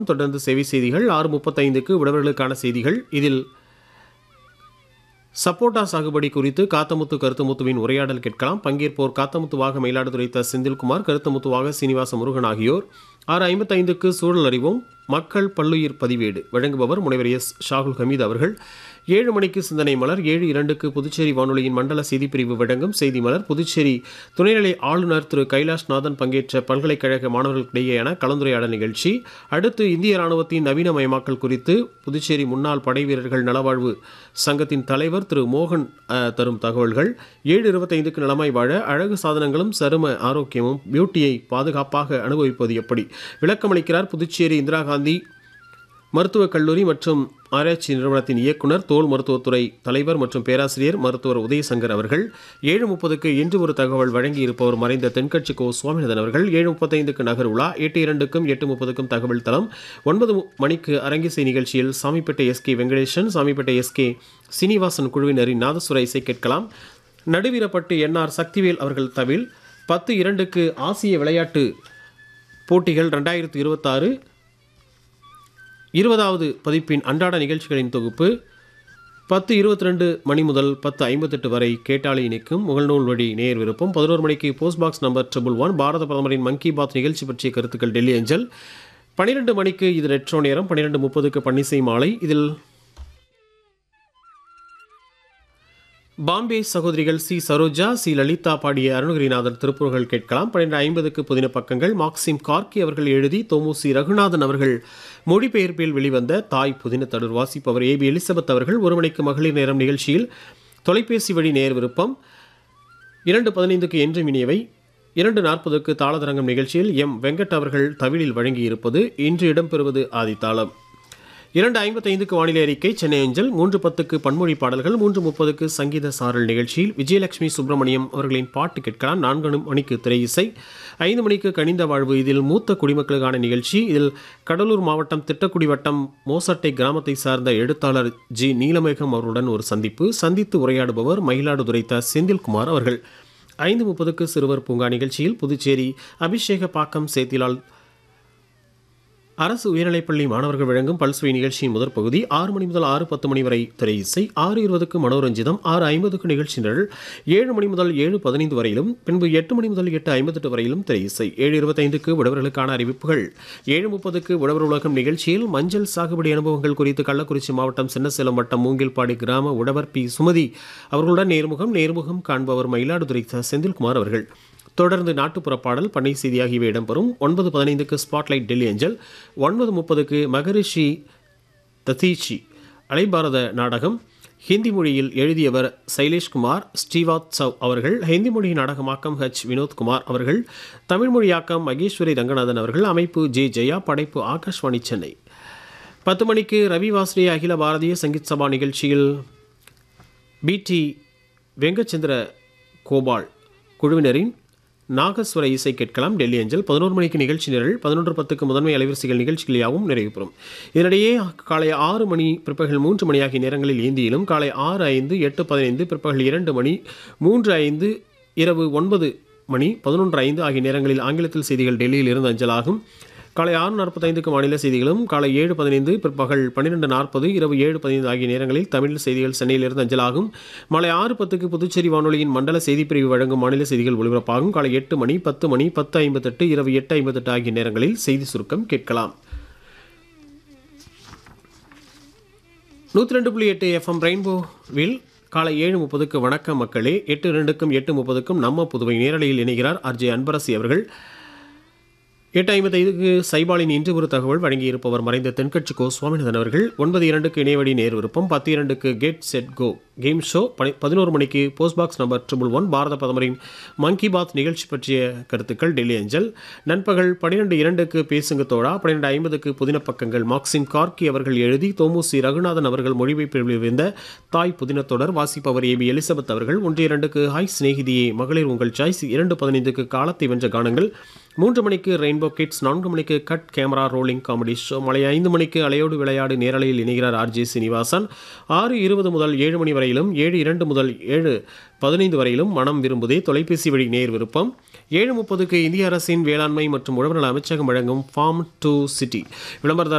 தொடர்ந்து சேவை செய்திகள் 6:35க்கு விடவர்களுக்கான செய்திகள். இதில் சப்போட்டா சாகுபடி குறித்து காத்தமுத்து கருத்தமுத்துவின் உரையாடல் கேட்கலாம். பங்கேற்போர் காத்தமுத்துவாக மயிலாடுதுறை த. செந்தில்குமார், கருத்தமுத்துவாக சீனிவாச முருகன் ஆகியோர். 6:55க்கு சூழல் அறிவோம், மக்கள் பல்லுயிர் பதிவேடு வழங்குபவர் முனைவர் எஸ். ஷாகுல் ஹமீத் அவர்கள். 7 மணிக்கு சிந்தனை மலர். 7:02க்கு புதுச்சேரி வானொலியின் மண்டல செய்திப்பிரிவு வழங்கும் செய்தி மலர். புதுச்சேரி துணைநிலை ஆளுநர் திரு கைலாஷ்நாதன் பங்கேற்ற பல்கலைக்கழக மாணவர்களுக்கிடையேயான கலந்துரையாடல் நிகழ்ச்சி. அடுத்து இந்திய ராணுவத்தின் நவீனமயமாக்கல் குறித்து புதுச்சேரி முன்னாள் படை வீரர்கள் நலவாழ்வு சங்கத்தின் தலைவர் திரு மோகன் தரும் தகவல்கள். 7:25க்கு நலமாய் வாழ அழகு சாதனங்களும் சரும ஆரோக்கியமும் பியூட்டியை பாதுகாப்பாக அனுபவிப்பது எப்படி விளக்கமளிக்கிறார் புதுச்சேரி இந்திரா காந்தி மருத்துவக் கல்லூரி மற்றும் ஆராய்ச்சி நிறுவனத்தின் இயக்குனர், தோல் மருத்துவத்துறை தலைவர் மற்றும் பேராசிரியர் மருத்துவர் உதயசங்கர் அவர்கள். 7:30க்கு இன்று ஒரு தகவல் வழங்கியிருப்பவர் மறைந்த தென்கட்சி கோ. சுவாமிநாதன் அவர்கள். 7:35க்கு நகர் உலா. 8:02க்கும் 8:30க்கும் தகவல் தளம். 9 மணிக்கு அரங்கிசை நிகழ்ச்சியில் சாமிப்பேட்டை எஸ்.கே. வெங்கடேசன், சாமிப்பேட்டை எஸ்.கே. சீனிவாசன் குழுவினரின் நாதசுர இசை கேட்கலாம். நடுவீரப்பட்டு என்.ஆர். சக்திவேல் அவர்கள் தவில். 10:02க்கு ஆசிய விளையாட்டு போட்டிகள் 2026 20வது பதிப்பின் அன்றாட நிகழ்ச்சிகளின் தொகுப்பு. 10:22 மணி முதல் 10:58 வரை கேட்டாளி இணைக்கும் முகநூல் வழி நேயர் விருப்பம். 11 மணிக்கு போஸ்ட் பாக்ஸ் நம்பர் 111 பாரத பிரதமரின் மன் கி பாத் நிகழ்ச்சி பற்றிய கருத்துக்கள் டெல்லி அஞ்சல். 12 மணிக்கு இது ரெட்ரோ நேரம். 12:30க்கு பன்னிசை மாலை. இதில் பாம்பே சகோதரிகள் சி. சரோஜா, சி. லலிதா பாடிய அருணகிரிநாதர் திருப்புகழ் கேட்கலாம். 12:50க்கு புதின பக்கங்கள். மாக்சிம் கார்கி அவர்கள் எழுதி தோமுசி ரகுநாதன் அவர்கள் மொழிபெயர்ப்பில் வெளிவந்த தாய் புதின தொடர் வாசிப்பவர் ஏ. பி. எலிசபெத் அவர்கள். 1 மணிக்கு மகளிர் நேரம் நிகழ்ச்சியில் தொலைபேசி வழி நேர் விருப்பம். 2:15க்கு என்று இனியவை. 2:40க்கு தாளதரங்கம் நிகழ்ச்சியில் எம். வெங்கட் அவர்கள் தவிழில் வழங்கியிருப்பது இன்று இடம்பெறுவது ஆதித்தாளம். 2:55க்கு வானிலை அறிக்கை சென்னை அஞ்சல். 3:10க்கு பன்மொழி பாடல்கள். 3:30க்கு சங்கீத சாரல் நிகழ்ச்சியில் விஜயலட்சுமி சுப்பிரமணியம் அவர்களின் பாட்டு கேட்கலாம். 4 மணிக்கு திரை இசை. 5 மணிக்கு கனிந்த வாழ்வு. இதில் மூத்த குடிமக்களுக்கான நிகழ்ச்சி. இதில் கடலூர் மாவட்டம் திட்டக்குடி வட்டம் மோசட்டை கிராமத்தை சார்ந்த எழுத்தாளர் ஜி. நீலமேகம் அவர்களுடன் ஒரு சந்தித்து உரையாடுபவர் மயிலாடுதுறை த. செந்தில்குமார் அவர்கள். 5:30க்கு சிறுவர் பூங்கா நிகழ்ச்சியில் புதுச்சேரி அபிஷேகப்பாக்கம் சேத்திலால் அரசு உயர்நிலைப்பள்ளி மாணவர்கள் வழங்கும் பல்சுவை நிகழ்ச்சியின் முதற் பகுதி. 6 மணி முதல் 6:10 மணி வரை திரை இசை. 6:20க்கு மனோரஞ்சிதம். 6:50க்கு நிகழ்ச்சி நிரல். 7 மணி முதல் 7:15 வரையிலும், பின்பு 8 மணி முதல் 8:58 வரையிலும் திரை இசை. 7:25க்கு விடவர்களுக்கான அறிவிப்புகள். 7:30க்கு விடவர் உலகம் நிகழ்ச்சியில் மஞ்சள் சாகுபடி அனுபவங்கள் குறித்து கள்ளக்குறிச்சி மாவட்டம் சின்னசேலம் வட்டம் மூங்கில்பாடி கிராம உழவர் பி. சுமதி அவர்களுடன் நேர்முகம் காண்பவர் மயிலாடுதுறை செந்தில்குமார் அவர்கள். தொடர்ந்து நாட்டுப்புற பாடல், பண்ணை செய்தி ஆகியவை இடம்பெறும். 9:15க்கு ஸ்பாட்லைட் டெல்லி அஞ்சல். 9:30க்கு மகரிஷி ததீச்சி அலைபாரத நாடகம். ஹிந்தி மொழியில் எழுதியவர் சைலேஷ்குமார் ஸ்ரீவாத்சவ் அவர்கள். ஹிந்தி மொழி நாடகமாக்கம் ஹெச். வினோத்குமார் அவர்கள். தமிழ் மொழியாக்கம் மகேஸ்வரி ரங்கநாதன் அவர்கள். அமைப்பு ஜே. ஜெயா. படைப்பு ஆகாஷ்வாணி சென்னை. 10 மணிக்கு ரவி வாஸ்ரே அகில பாரதிய சங்கீத் சபா நிகழ்ச்சியில் பி.டி. வெங்கச்சந்திர கோபால் குழுவினரின் நாகஸ்வர இசை கேட்கலாம். டெல்லி அஞ்சல். 11 மணிக்கு நிகழ்ச்சி நிரல். 11:10க்கு முதன்மை அலைவரிசைகள் நிகழ்ச்சிகள் யாவும் நிறைவு பெறும். இதனிடையே காலை 6 மணி பிற்பகல் 3 மணி ஆகிய நேரங்களில் இந்தியிலும், காலை 6:05 8:15 பிற்பகல் 2 மணி 3:05 இரவு 9 மணி 11:05 ஆகிய நேரங்களில் ஆங்கிலத்தில் செய்திகள் டெல்லியில் இருந்து அஞ்சலாகும். காலை 6:45க்கு மாநில செய்திகளும், காலை 7:15 பிற்பகல் 12:40 இரவு 7:15 ஆகிய நேரங்களில் தமிழ் செய்திகள் சென்னையிலிருந்து அஞ்சலாகும். மாலை 6:10க்கு புதுச்சேரி வானொலியின் மண்டல செய்திப்பிரிவு வழங்கும் மாநில செய்திகள் ஒலிபரப்பாகும். காலை 8 மணி 10 மணி 10:58 இரவு 8:58 ஆகிய நேரங்களில் செய்தி சுருக்கம் கேட்கலாம். 102.8 FM ரெயின்போவில் காலை 7:30க்கு வணக்கம் மக்களே. 8:02க்கும் 8:30க்கும் நம்ம புதுவை நேரலையில் இணைகிறார் ஆர்.ஜே. அன்பரசி அவர்கள். 8:55க்கு சைபாலின் இன்று ஒரு தகவல் வழங்கியிருப்பவர் மறைந்த தென்கட்சி கோ. சுவாமிநாதன் அவர்கள். 9:02க்கு இணையவழி நேர் விருப்பம். 10:02க்கு get set go game show. 11 மணிக்கு போஸ்ட் பாக்ஸ் நம்பர் 111 பாரத பிரதமரின் மன் கி பாத் நிகழ்ச்சி பற்றிய கருத்துக்கள் டெல்லி அஞ்சல். நண்பகல் 12:02க்கு பேசுங்க தோழா. 12:50க்கு புதின பக்கங்கள். மாக்சிம் கார்கி அவர்கள் எழுதி தோமுசி ரகுநாதன் அவர்கள் மொழிபெயர்ப்பில் வெளிவந்த தாய் புதின தொடர் வாசிப்பவர் ஏ. பி. எலிசபெத் அவர்கள். 1:02க்கு ஹாய் சிநேகிதியே மகளிர் உங்கள் சாய்ஸ். 2:15க்கு காலத்தை வென்ற கானங்கள். 3 மணிக்கு ரெயின்போ கிட்ஸ், 4 மணிக்கு cut camera rolling comedy show, மாலை 5 மணிக்கு அலையோடு விளையாடு நேரலையில் இணைகிறார் ஆர்ஜே சீனிவாசன். 6:20 முதல் 7 மணி வரையிலும், 7:02 முதல் 7:15 வரையிலும் மனம் விரும்புதே தொலைபேசி வழி நேர் விருப்பம். 7:30க்கு இந்திய அரசின் வேளாண்மை மற்றும் உழவர் நல அமைச்சகம் வழங்கும் ஃபார்ம் டு சிட்டி விளம்பரதார